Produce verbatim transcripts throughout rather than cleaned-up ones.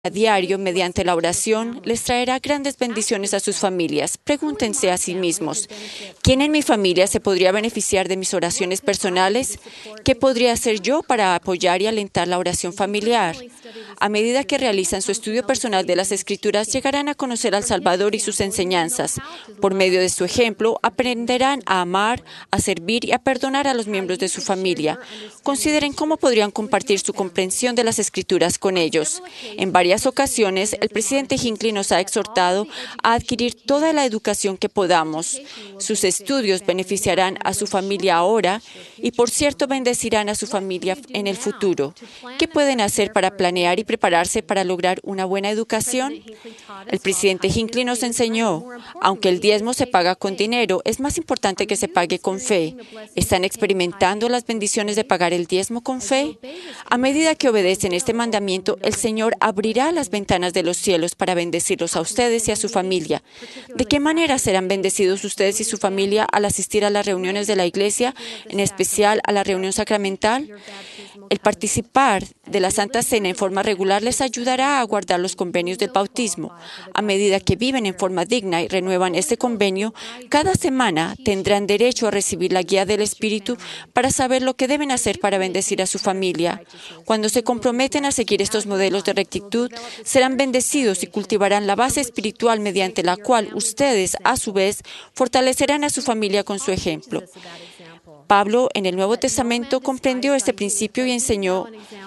a diario mediante la oración les traerá grandes bendiciones a sus familias. Pregúntense a sí mismos, ¿quién en mi familia se podría beneficiar de mis oraciones personales? ¿Qué podría hacer yo para apoyar y alentar la oración familiar? A medida que realizan su estudio personal de las Escrituras, llegarán a conocer al Salvador y sus enseñanzas. Por medio de su ejemplo, aprenderán a amar, a servir y a perdonar a los miembros de su familia. Consideren cómo podrían compartir su comprensión de las Escrituras con ellos. En varias ocasiones, el presidente Hinckley nos ha exhortado a adquirir toda la educación que podamos. Sus estudios beneficiarán a su familia ahora y, por cierto, bendecirán a su familia en el futuro. ¿Qué pueden hacer para planear y prepararse para lograr una buena educación? El presidente Hinckley nos enseñó, aunque el diezmo se paga con dinero, es más importante que se pague con fe. ¿Están experimentando las bendiciones de pagar el diezmo con fe? A medida que obedecen este mandamiento, el Señor abrirá las ventanas de los cielos para bendecirlos a ustedes y a su familia. ¿De qué manera serán bendecidos ustedes y su familia al asistir a las reuniones de la iglesia, en especial a la reunión sacramental? El participar de la Santa Cena en forma regular les ayudará a guardar los convenios del bautismo. A medida que viven en forma digna y renuevan este convenio, cada semana tendrán derecho a recibir la guía del Espíritu para saber lo que deben hacer para bendecir a su familia. Cuando se comprometen a seguir estos modelos de rectitud, serán bendecidos y cultivarán la base espiritual mediante la cual ustedes, a su vez, fortalecerán a su familia con su ejemplo. Pablo, en el Nuevo Testamento, comprendió este principio y enseñó: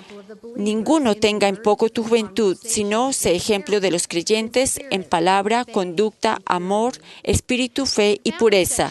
ninguno tenga en poco tu juventud, sino sé ejemplo de los creyentes en palabra, conducta, amor, espíritu, fe y pureza.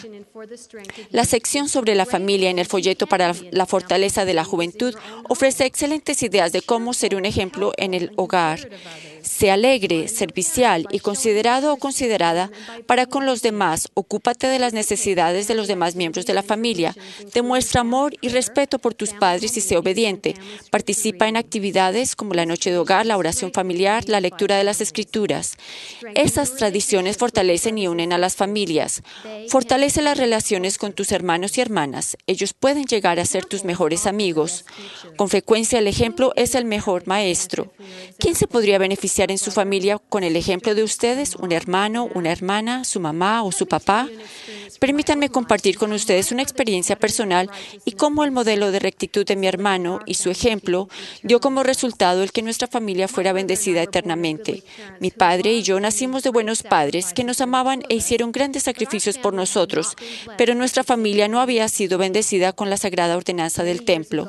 La sección sobre la familia en el folleto para la fortaleza de la juventud ofrece excelentes ideas de cómo ser un ejemplo en el hogar. Sé alegre, servicial y considerado o considerada para con los demás. Ocúpate de las necesidades de los demás miembros de la familia. Demuestra amor y respeto por tus padres y sé obediente. Participa en actividades como la noche de hogar, la oración familiar, la lectura de las Escrituras. Esas tradiciones fortalecen y unen a las familias. Fortalece las relaciones con tus hermanos y hermanas. Ellos pueden llegar a ser tus mejores amigos. Con frecuencia el ejemplo es el mejor maestro. ¿Quién se podría beneficiar en su familia con el ejemplo de ustedes? ¿Un hermano, una hermana, su mamá o su papá? Permítanme compartir con ustedes una experiencia personal y cómo el modelo de rectitud de mi hermano y su ejemplo dio como resultado el que nuestra familia fuera bendecida eternamente. Mi padre y yo nacimos de buenos padres que nos amaban e hicieron grandes sacrificios por nosotros, pero nuestra familia no había sido bendecida con la sagrada ordenanza del templo.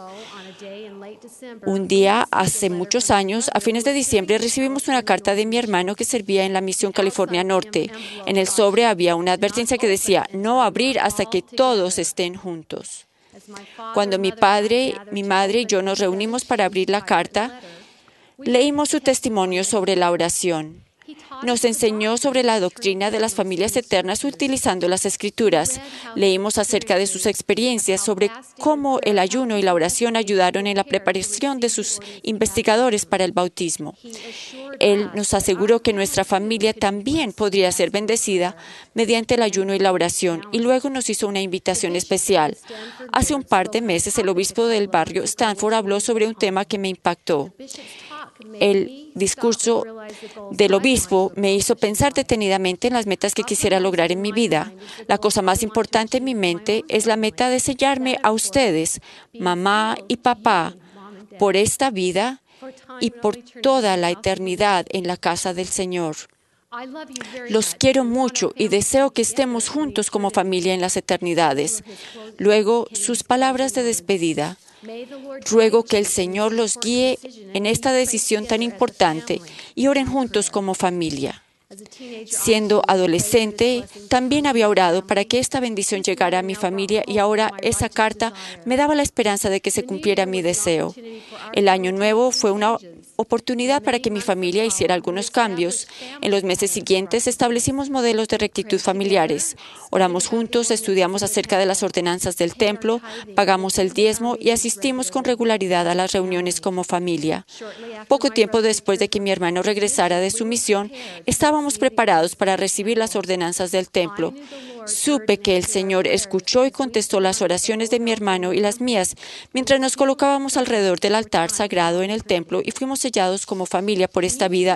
Un día, hace muchos años, a fines de diciembre, recibimos una carta de mi hermano que servía en la Misión California Norte. En el sobre había una advertencia que decía: no abrir hasta que todos estén juntos. Cuando mi padre, mi madre y yo nos reunimos para abrir la carta, leímos su testimonio sobre la oración. Nos enseñó sobre la doctrina de las familias eternas utilizando las Escrituras. Leímos acerca de sus experiencias sobre cómo el ayuno y la oración ayudaron en la preparación de sus investigadores para el bautismo. Él nos aseguró que nuestra familia también podría ser bendecida mediante el ayuno y la oración, y luego nos hizo una invitación especial. Hace un par de meses, el obispo del barrio Stanford habló sobre un tema que me impactó. El discurso del obispo me hizo pensar detenidamente en las metas que quisiera lograr en mi vida. La cosa más importante en mi mente es la meta de sellarme a ustedes, mamá y papá, por esta vida y por toda la eternidad en la casa del Señor. Los quiero mucho y deseo que estemos juntos como familia en las eternidades. Luego, sus palabras de despedida. Ruego que el Señor los guíe en esta decisión tan importante y oren juntos como familia. Siendo adolescente, también había orado para que esta bendición llegara a mi familia y ahora esa carta me daba la esperanza de que se cumpliera mi deseo. El año nuevo fue una oportunidad para que mi familia hiciera algunos cambios. En los meses siguientes establecimos modelos de rectitud familiares. Oramos juntos, estudiamos acerca de las ordenanzas del templo, pagamos el diezmo y asistimos con regularidad a las reuniones como familia. Poco tiempo después de que mi hermano regresara de su misión, estábamos preparados para recibir las ordenanzas del templo. Supe que el Señor escuchó y contestó las oraciones de mi hermano y las mías mientras nos colocábamos alrededor del altar sagrado en el templo y fuimos sellados como familia por esta vida